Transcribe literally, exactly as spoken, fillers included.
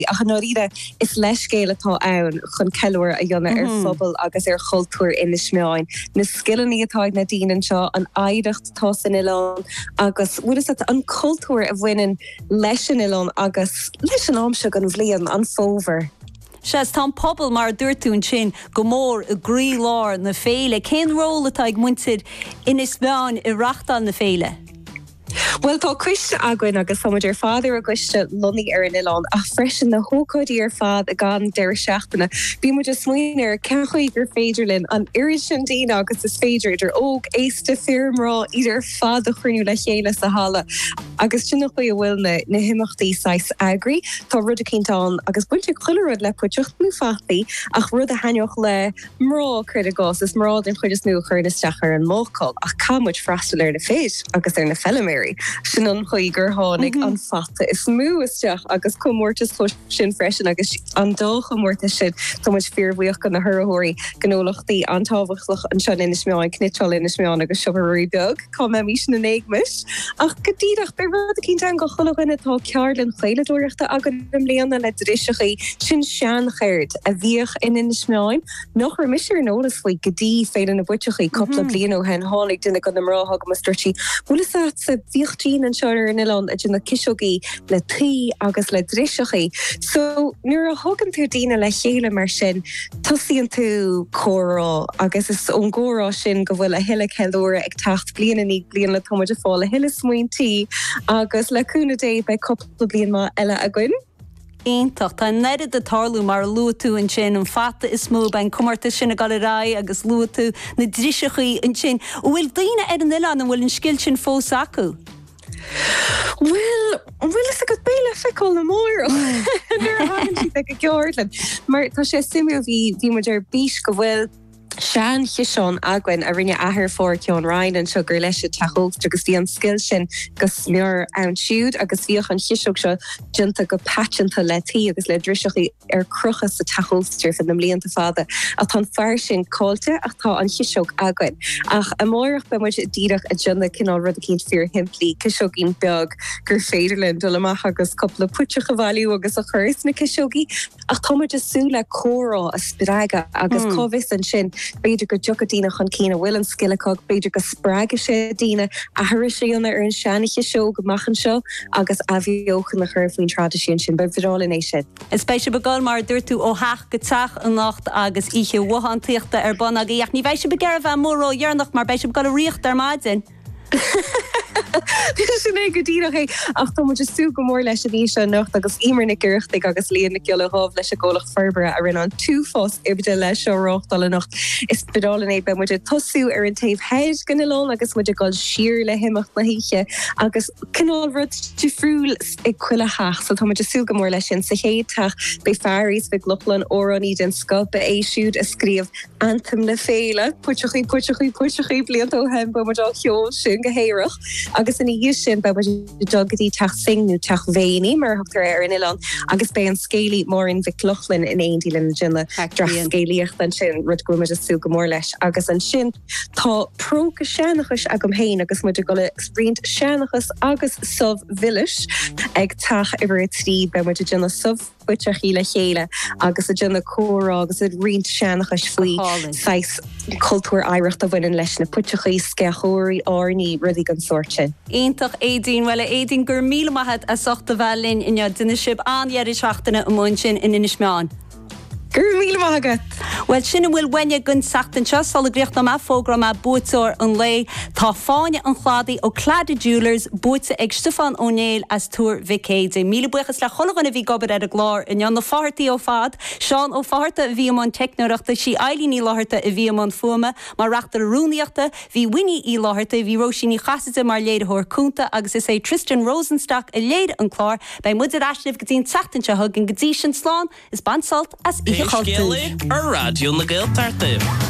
ach nóíre is leiscéile tá ann chun ceúir a dhéanana ar phobal agus ar chultúr ina smeáin. Na skillanní atá na daanaan seo an aireacht tá san Ileán agus bhfuil is an cultúr a bhainean leis an Ileán agus leis an amse an bhblion an fóver. Seas tá pobl mar dúirtún sin go mór a grí lár na féile. Cén ról atá ag muintir ina smeáin i reachtáil na féile? Well, tá cuiste aguain agus samidir fád ar a cuiste lunaí ar an Ileán a freisin na hócóidí ar fád a gan deir seachtainna. Bí mu just smuoinar cean chuig gur féidirlinn an iris sin daoine agus is féidir idir óg éiste firmrá idir fád a chuirniú le chéile sa hala. Agus sin nach chuí a bhfuil na, na himachtaí sais agri, tá rud a cíntáin agus buinte chuileród le puteocht mú fachtaí ach rud a haneoch le mrá chuir a gás is mrá den chuid is nú chuir na stechar an mócáil ach cámuid freistal ar na féis agus ar na fellméir. Sin an chuigur hánig an fata is mú isteach agus commórtas sin freisin agus an dul chomórta sin tá muid fearhuioch gan na thuirí gnólachtaí antábhachlach an sean ina smeáin cnitáil ina smeáin agus siúí beag cá me mí sin na néigmis ach go dtíach be rud a cinnte go cholaganna tá cearlan chléiledóireachta agan am léanana le drisisichaí sin sean chéird a bhíoch in ina smeáin nach ar misir an ólas faoi go dtí féile na butechaí coppla blian ó hen hánig duna gan amrátha go mustrirtí bhfuil sa bhíochtíín an seir in Ileán a duna ciseogaí le trí agus le drisisichaí. So nuair a thugann tú daoine le chéile mar sin tosíonn tú chórá agus is ón gcórá sin go bhfuil a hiile ceúra ag tacht bliana ní blian le tomuid a fáil a hiile smuointí agus leúna dé be coppla blian má eile a gcuin. Éintach tá neirid a tarlú mar luú tú an sin an fata is mó ben cumarta sin a galrá agus luú tú na drisisichaí an sin. Bhfuil daoine ar an Ileán an bhfuil an sciil sin fós acu? Well, bhfuil is a go béile feicáil na mór nuair a hagann si ag a ceordlan. Mar tá sé simú bhí bhí muidir bís go bhfuil Sean Chiseán aghain a rinne ahar fór ceán Ryan an sugar leis taholt agus bhí an skill sin go smúr an siúd agus bhíoch an chiiseog seo dinta go patenta le tí agus le drisisiachí ar cruchas sa taholtir fan na mlíonanta fada a tá fear sin cáilte ach tá an chiiseog aghain ach a mórach be muid díadach a dionda cinál rud a cinn fear himplí ciseogín beag gur féidirlinn dul amach agus coppla puteach a bhaliú agus a chuirs na ciseogí ach tá muid asú le córá a sprága agus mm. cóvis an sin beidir go jogadína chun cína bhfuil an skillacog beidir go spráige sé dína a thuiriisiúna ar an seanaiche seo go machchan seo agus a bhíochan na chur faoin tradiisiún sin be bhrála é sin. Is spéise begáil mar dúir tú ó heach go teach an nacht agus ihe wahantíochta ar ban a ach ní bheith se begear bheith mórró dhearnach mar bheith se begáil riocht ar maidin. Dis sin é go dtíach é ach tá muidir sú go mór leis a bhí se nacht agus imar na ggurchtaigh agus líon na ceolalahabh leis a ggólach ferbere a rinn an tú fós ibide leis seo ráchtdal nacht. Is bedálan é be muidir tosú ar an taobh heid gan Ileán agus muidir gáil siar le himimecht na hiiche agus cinál rud difriúil ag cuiile heach so tá muidir sú go mór leis sin sa chéadteach be fearrís be gloplan óraní den scope é siúd a scríomh antam na féile putechaí putechaí putechaí bliant ó hem be muidir cheol sin gohéireach agus in dhéis sin be dogadí teach singú teach bhéine mar thugtar ar in Ileán agus be an scéalaí mór in bhiclochlinn in éondílan jinna drach scéalaíocht an sin rud go muidir sú go mór leis agus an sin tá próga seanachas a gom héin agus muidir go le sprint seanachas agus sub vilis ag teach ibre trí be muidir jinna sub buteach íle chéile agus a jinna córá agus a rint seanachas faoi sais cultúr áireachta bhainean leis na putechaí scethóirí áirní rudí an sort sin. Éintach édín bhfuil édín gur míle maithad a sochta bhelinn in duine sib anhearí seachtainna am muin sin in inis meán. Gur míle maithagad. Well sinna bhfuil wenne gunn seachtain seo sal gríocht am fógram a búteir an lé tá fáine an chládaí ó Clada Jewelers búte ag Stefan O'Neill as túr Vicéide. Míle buchas le cholaganna bhí gobad ar a glár in an na fáirtaí ó fad, Seán ó fáirta bhí amán technoireachta sí eilíní láthirta a bhí amán fuama, mar reachta rúnaíochta, bhí Winnie í láthirta, bhí Róisíní chasaide mar léadthóir cúnta agus is é Tristan Rosenstock a léad an chlár, bei muidir eisnimh go dtíon teachtain se thug an go dtí sin sláán is bansalt as Ar radio na Gaeltachta.